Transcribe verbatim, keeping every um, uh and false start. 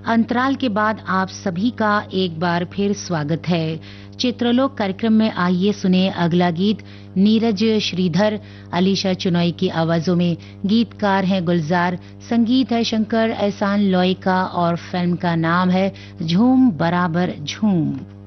अंतराल के बाद आप सभी का एक बार फिर स्वागत है। चित्रलोक कार्यक्रम में आइए सुने अगला गीत। नीरज श्रीधर, अलीशा चुनोई की आवाजों में। गीतकार हैं गुलजार, संगीत है शंकर एहसान लोई का और फिल्म का नाम है झूम बराबर झूम।